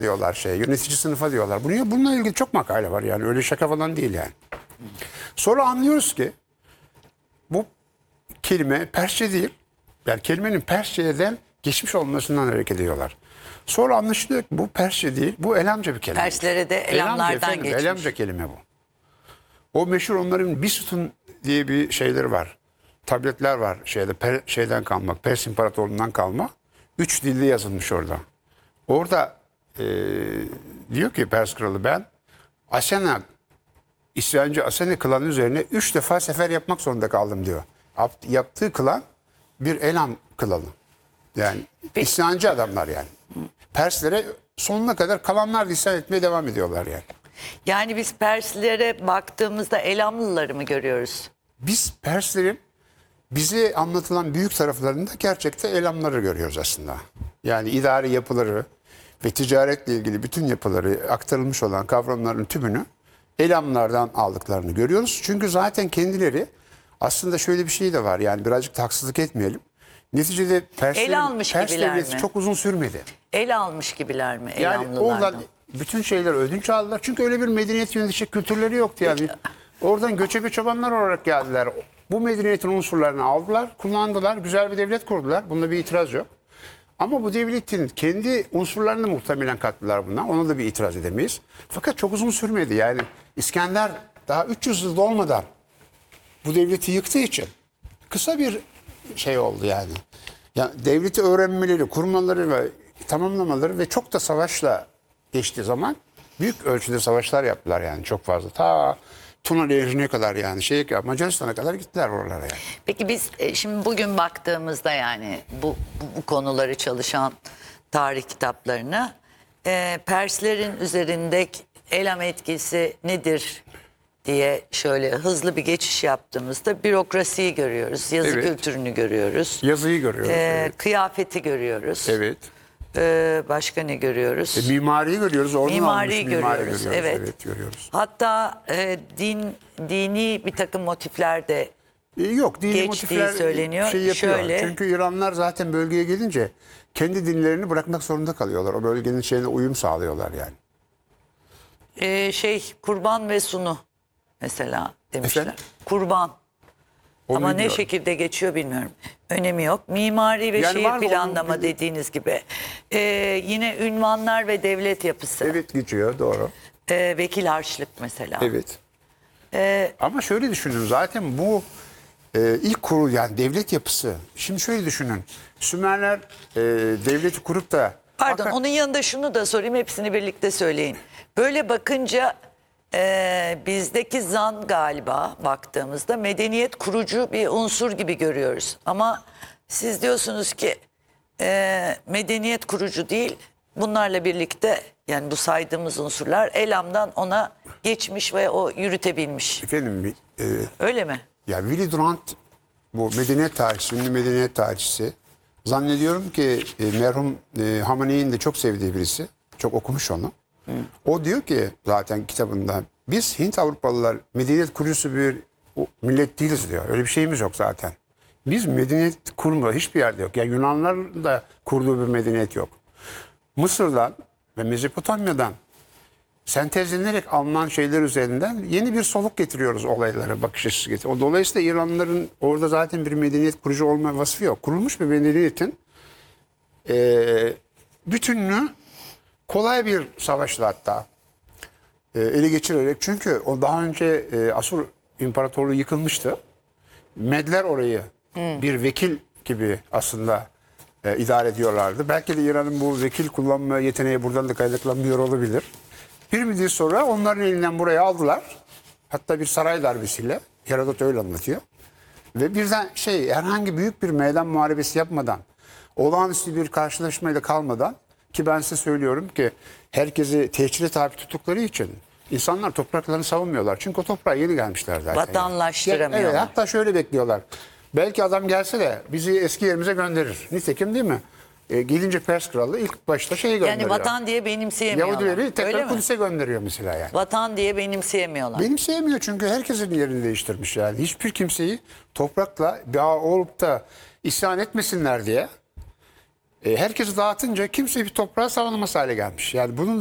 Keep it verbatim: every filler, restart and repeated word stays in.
diyorlar şey, yönetici sınıfa diyorlar. Bununla, bununla ilgili çok makale var yani, öyle şaka falan değil yani. Sonra anlıyoruz ki bu kelime Persçe değil. Yani kelimenin Persçe'den geçmiş olmasından hareket ediyorlar. Sonra anlaşılıyor ki bu Persçe değil, bu Elamca bir kelime. Perslere de elamlardan geçmiş. Elamca kelime bu. O meşhur onların bir sütun diye bir şeyleri var. Tabletler var şeyde, per, şeyden kalma, Pers İmparatorluğundan kalma. Üç dilde yazılmış orada. Orada e, diyor ki Pers kralı, ben Asena, İsyancı Asena klanı üzerine üç defa sefer yapmak zorunda kaldım diyor. Yap, yaptığı klan bir Elam klanı. Yani Peki. isyancı adamlar yani. Perslere sonuna kadar kalanlar da isyan etmeye devam ediyorlar yani. Yani biz Perslere baktığımızda Elamlıları mı görüyoruz? Biz Perslerin bize anlatılan büyük taraflarında gerçekte Elamları görüyoruz aslında. Yani idari yapıları ve ticaretle ilgili bütün yapıları, aktarılmış olan kavramların tümünü Elamlardan aldıklarını görüyoruz. Çünkü zaten kendileri, aslında şöyle bir şey de var yani, birazcık da haksızlık etmeyelim. Neticede Perslerin, El almış Pers gibiler devleti mi? çok uzun sürmedi. El almış gibiler mi Yani Elamlılardan? oradan bütün şeyler ödünç aldılar. Çünkü öyle bir medeniyet yönetecek kültürleri yoktu yani. Oradan göçebe çobanlar olarak geldiler. Bu medeniyetin unsurlarını aldılar, kullandılar, güzel bir devlet kurdular. Bunda bir itiraz yok. Ama bu devletin kendi unsurlarını muhtemelen kattılar bundan. Ona da bir itiraz edemeyiz. Fakat çok uzun sürmedi yani. İskender daha üç yüz yıl olmadan bu devleti yıktığı için kısa bir şey oldu yani. Yani devleti öğrenmeleri, kurmaları ve tamamlamaları ve çok da savaşla geçtiği zaman büyük ölçüde savaşlar yaptılar yani, çok fazla. Ta Tuna Nehri'ne kadar yani, şey, Macaristan'a kadar gittiler oralara yani. Peki biz e, şimdi bugün baktığımızda yani bu, bu, bu konuları çalışan tarih kitaplarına e, Perslerin üzerindeki Elam etkisi nedir diye şöyle hızlı bir geçiş yaptığımızda bürokrasiyi görüyoruz, yazı Evet. kültürünü görüyoruz, Yazıyı görüyoruz. e, evet. kıyafeti görüyoruz, evet. e, başka ne görüyoruz? E, mimariyi görüyoruz. Oradan Mimariyi almış mimari görüyoruz, görüyoruz. evet. Evet, görüyoruz. Hatta e, din dini bir takım motifler de E, yok, dini geçtiği motifler söyleniyor. şey yapıyor. Şöyle- Çünkü İranlar zaten bölgeye gelince kendi dinlerini bırakmak zorunda kalıyorlar. O bölgenin şeyine uyum sağlıyorlar yani. Ee, şey kurban ve sunu mesela demişler. Efendim? Kurban. Onu Ama ne biliyorum. şekilde geçiyor bilmiyorum. Önemi yok. Mimari ve Yani şehir var mı planlama onun- dediğiniz gibi. Ee, yine ünvanlar ve devlet yapısı. Evet, geçiyor, doğru. Ee, vekil harçlık mesela. Evet. Ama şöyle düşünün, zaten bu e, ilk kurul yani devlet yapısı. Şimdi şöyle düşünün. Sümerler e, devleti kurup da... Pardon, Fakat- onun yanında şunu da sorayım, hepsini birlikte söyleyin. Böyle bakınca e, bizdeki zan galiba baktığımızda medeniyet kurucu bir unsur gibi görüyoruz. Ama siz diyorsunuz ki e, medeniyet kurucu değil, bunlarla birlikte yani bu saydığımız unsurlar Elam'dan ona geçmiş ve o yürütebilmiş. Efendim, e, Öyle mi? ya Willy Durant, bu medeniyet tarihçisi, ünlü medeniyet tarihçisi, zannediyorum ki e, merhum e, Hamaney'in de çok sevdiği birisi. Çok okumuş onu. Hı. O diyor ki zaten kitabında, biz Hint Avrupalılar medeniyet kurucusu bir o, millet değiliz diyor. Öyle bir şeyimiz yok zaten. Biz medeniyet kurma hiçbir yerde yok. Yani Yunanların da kurduğu bir medeniyet yok. Mısır'dan ve Mezopotamya'dan sentezlenerek alınan şeyler üzerinden yeni bir soluk getiriyoruz olaylara, bakış açısı getiriyoruz. Dolayısıyla İranlıların orada zaten bir medeniyet kurucu olma vasfı yok. Kurulmuş bir medeniyetin e, bütününü kolay bir savaşla hatta e, ele geçirerek, çünkü o daha önce e, Asur İmparatorluğu yıkılmıştı. Medler orayı bir vekil gibi aslında e, idare ediyorlardı. Belki de İran'ın bu vekil kullanma yeteneği buradan da kaynaklanmıyor olabilir. Bir müddet sonra onların elinden buraya aldılar. Hatta bir saray darbesiyle. Herodot öyle anlatıyor. Ve birden şey, herhangi büyük bir meydan muharebesi yapmadan, olağanüstü bir karşılaşmayla kalmadan, ki ben size söylüyorum ki herkesi tehcire tabi tuttukları için insanlar topraklarını savunmuyorlar. Çünkü o toprağa yeni gelmişler zaten. Vatanlaştıramıyorlar. Evet, hatta şöyle bekliyorlar. Belki adam gelse de bizi eski yerimize gönderir. Nitekim değil mi? E, gelince Pers kralı ilk başta şeyi gönderiyor. Yani vatan diye benimseyemiyorlar. Yahudileri Öyle tekrar mi? Kudüs'e gönderiyor mesela yani. Vatan diye benimseyemiyorlar. Benimseyemiyor çünkü herkesin yerini değiştirmiş yani. Hiçbir kimseyi toprakla bağ olup da isyan etmesinler diye E, herkesi dağıtınca kimse bir toprağı savunamaz hale gelmiş. Yani bunun